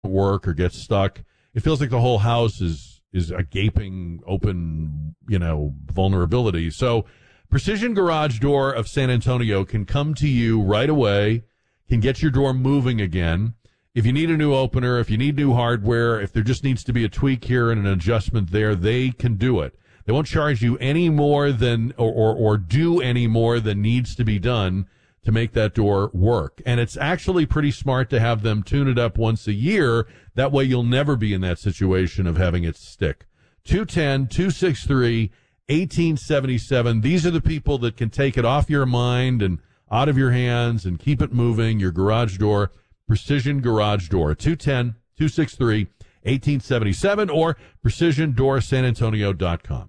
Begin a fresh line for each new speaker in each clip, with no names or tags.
work or gets stuck, it feels like the whole house is a gaping open, vulnerability. So Precision Garage Door of San Antonio can come to you right away, can get your door moving again. If you need a new opener, if you need new hardware, if there just needs to be a tweak here and an adjustment there, they can do it. They won't charge you any more than or do any more than needs to be done to make that door work. And it's actually pretty smart to have them tune it up once a year. That way you'll never be in that situation of having it stick. 210-263-1877. These are the people that can take it off your mind and out of your hands and keep it moving. Your garage door, Precision Garage Door, 210-263-1877 or precisiondoorsanantonio.com.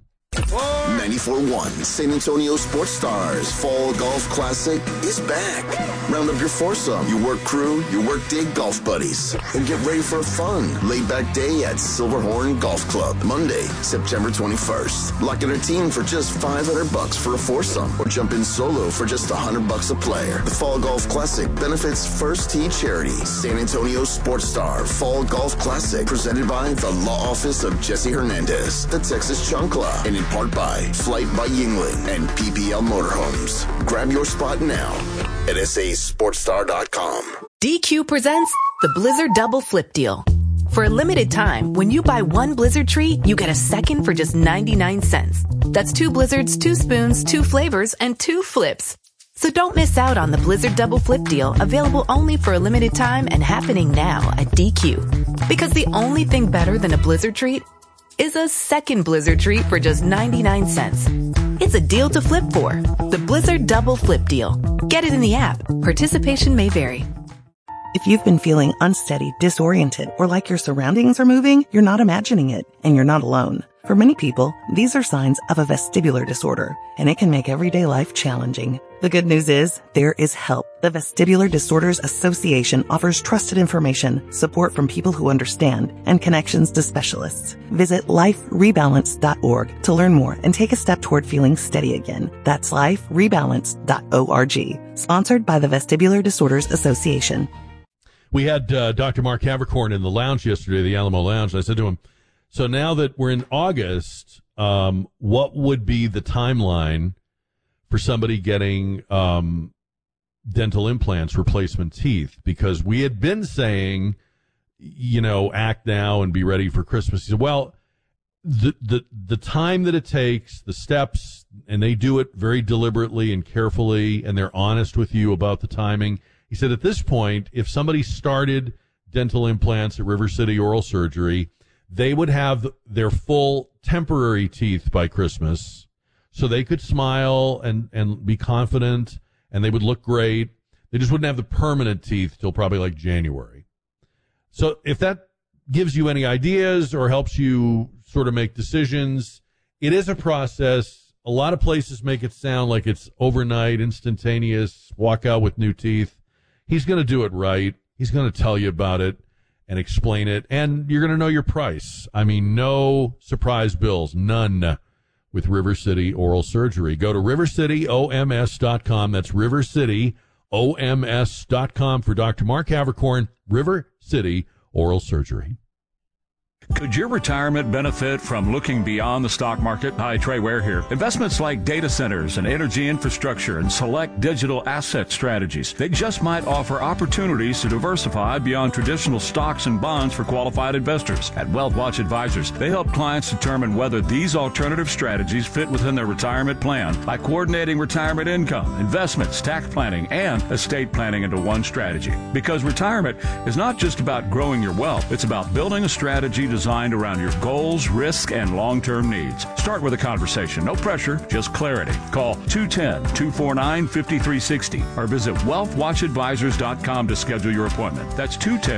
94.1 San Antonio Sports Stars Fall Golf Classic is back. Round up your foursome, your work crew, your work day golf buddies, and get ready for a fun, laid-back day at Silverhorn Golf Club, Monday, September 21st. Lock in a team for just $500 for a foursome, or jump in solo for just $100 a player. The Fall Golf Classic benefits First Tee Charity. San Antonio Sports Star Fall Golf Classic, presented by the Law Office of Jesse Hernandez, the Texas Chancla, and in part by Flight by Yingling and PPL Motorhomes. Grab your spot now at sasportstar.com.
DQ presents the Blizzard Double Flip Deal. For a limited time, when you buy one Blizzard treat, you get a second for just 99 cents. That's 2 Blizzards, 2 spoons, 2 flavors, and 2 flips. So don't miss out on the Blizzard Double Flip Deal, available only for a limited time and happening now at DQ. Because the only thing better than a Blizzard treat is a second Blizzard treat for just 99 cents. It's a deal to flip for. The Blizzard Double Flip Deal. Get it in the app. Participation may vary.
If you've been feeling unsteady, disoriented, or like your surroundings are moving, you're not imagining it, and you're not alone. For many people, these are signs of a vestibular disorder, and it can make everyday life challenging. The good news is, there is help. The Vestibular Disorders Association offers trusted information, support from people who understand, and connections to specialists. Visit liferebalance.org to learn more and take a step toward feeling steady again. That's liferebalance.org. Sponsored by the Vestibular Disorders Association.
We had Dr. Mark Havercorn in the lounge yesterday, the Alamo Lounge. I said to him, so now that we're in August, what would be the timeline for somebody getting dental implants, replacement teeth? Because we had been saying, act now and be ready for Christmas. He said, well, the time that it takes, the steps, and they do it very deliberately and carefully, and they're honest with you about the timing. He said at this point, if somebody started dental implants at River City Oral Surgery, they would have their full temporary teeth by Christmas, so they could smile and be confident, and they would look great. They just wouldn't have the permanent teeth till probably like January. So if that gives you any ideas or helps you sort of make decisions, it is a process. A lot of places make it sound like it's overnight, instantaneous, walk out with new teeth. He's going to do it right. He's going to tell you about it and explain it, and you're going to know your price. I mean, no surprise bills, none with River City Oral Surgery. Go to rivercityoms.com. That's rivercityoms.com for Dr. Mark Havercorn, River City Oral Surgery.
Could your retirement benefit from looking beyond the stock market? Hi, Trey Ware here. Investments like data centers and energy infrastructure and select digital asset strategies, they just might offer opportunities to diversify beyond traditional stocks and bonds for qualified investors. At Wealth Watch Advisors, they help clients determine whether these alternative strategies fit within their retirement plan by coordinating retirement income, investments, tax planning, and estate planning into one strategy. Because retirement is not just about growing your wealth, it's about building a strategy designed around your goals, risk, and long-term needs. Start with a conversation. No pressure, just clarity. Call 210-249-5360 or visit wealthwatchadvisors.com to schedule your appointment. That's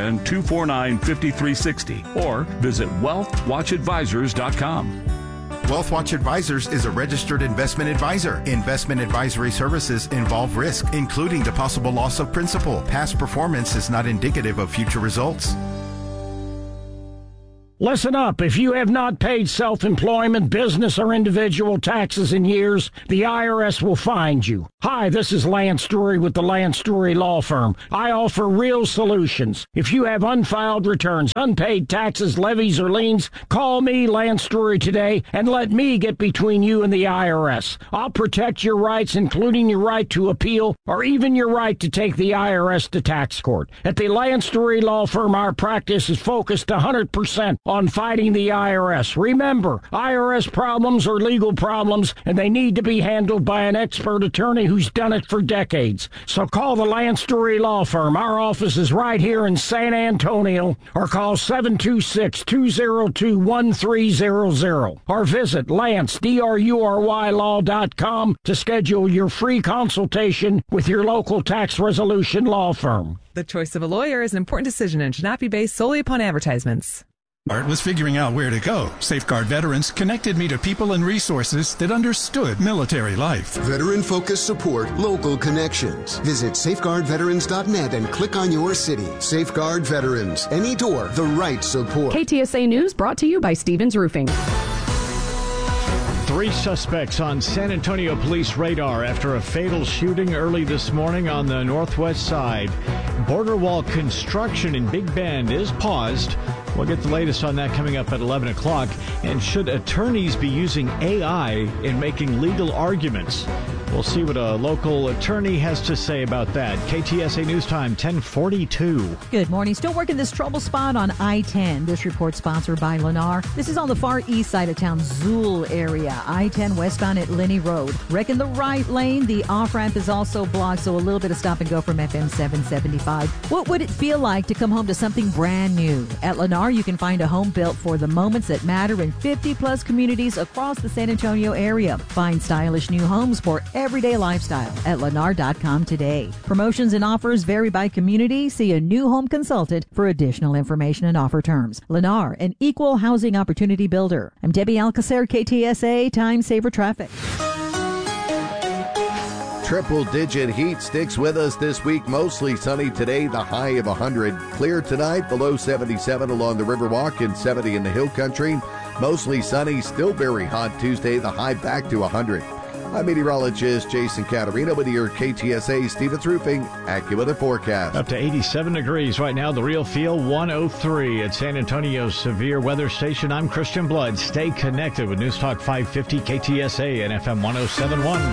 210-249-5360 or visit wealthwatchadvisors.com.
Wealth Watch Advisors is a registered investment advisor. Investment advisory services involve risk, including the possible loss of principal. Past performance is not indicative of future results.
Listen up. If you have not paid self-employment, business, or individual taxes in years, the IRS will find you. Hi, this is Lance Story with the Lance Story Law Firm. I offer real solutions. If you have unfiled returns, unpaid taxes, levies, or liens, call me, Lance Story, today and let me get between you and the IRS. I'll protect your rights, including your right to appeal or even your right to take the IRS to tax court. At the Lance Story Law Firm, our practice is focused 100% on fighting the IRS. Remember, IRS problems are legal problems, and they need to be handled by an expert attorney who's done it for decades. So call the Lance Story Law Firm. Our office is right here in San Antonio, or call 726-202-1300, or visit LanceDruryLaw.com to schedule your free consultation with your local tax resolution law firm.
The choice of a lawyer is an important decision and should not be based solely upon advertisements.
Art was figuring out where to go. Safeguard Veterans connected me to people and resources that understood military life.
Veteran-focused support, local connections. Visit safeguardveterans.net and click on your city. Safeguard Veterans. Any door, the right support.
KTSA News brought to you by Stevens Roofing.
3 suspects on San Antonio police radar after a fatal shooting early this morning on the northwest side. Border wall construction in Big Bend is paused. We'll get the latest on that coming up at 11 o'clock. And should attorneys be using AI in making legal arguments? We'll see what a local attorney has to say about that. KTSA News Time, 1042.
Good morning. Still working this trouble spot on I-10. This report sponsored by Lennar. This is on the far east side of town, Zool area. I-10 westbound at Lenny Road. Wreck in the right lane. The off-ramp is also blocked, so a little bit of stop and go from FM 775. What would it feel like to come home to something brand new? At Lennar, you can find a home built for the moments that matter in 50-plus communities across the San Antonio area. Find stylish new homes for everyday lifestyle at Lennar.com today. Promotions and offers vary by community. See a new home consultant for additional information and offer terms. Lennar, an equal housing opportunity builder. I'm Debbie Alcacer, KTSA Time Saver Traffic.
Triple-digit heat sticks with us this week. Mostly sunny today, the high of 100. Clear tonight, the low 77 along the Riverwalk and 70 in the Hill Country. Mostly sunny, still very hot Tuesday, the high back to 100. I'm meteorologist Jason Caterina with your KTSA Stevens Roofing AccuWeather forecast.
Up to 87 degrees right now, the real feel 103 at San Antonio's Severe Weather Station. I'm Christian Blood. Stay connected with News Talk 550 KTSA and FM 1071.